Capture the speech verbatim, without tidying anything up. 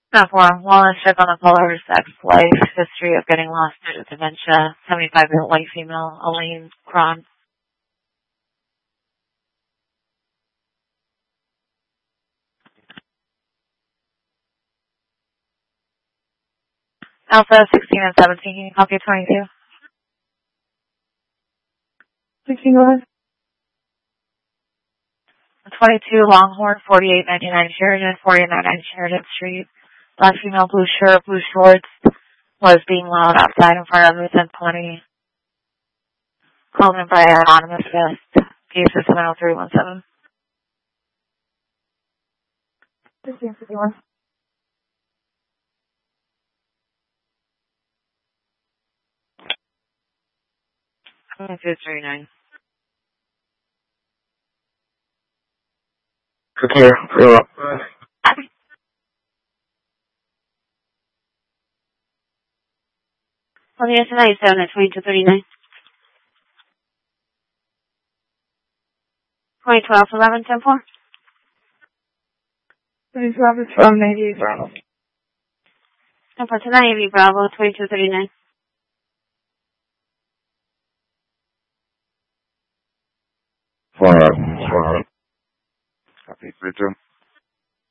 Not for wellness check on the caller, sex, life, history of getting lost due to dementia, seventy-five-year-old white female, Elaine Cron. Alpha, sixteen and seventeen, can you copy twenty-two? sixteen, go ahead. twenty-two, Longhorn, forty-eight ninety-nine Sheridan, forty-eight ninety-nine Sheridan Street. Black female, blue shirt, blue shorts, was being loud outside in front of within twenty. Called in by an anonymous vest. Case is seven oh three one seven. fifteen fifty-one. twenty-two thirty-nine. Clear. Clear up. On the S ninety-seven at twenty-two thirty-nine. twenty twelve eleven ten four. twenty twelve is from ninety-eight Bravo. And for tonight, ninety-eight Bravo, twenty-two thirty-nine. Four. Four. Copy. Three two.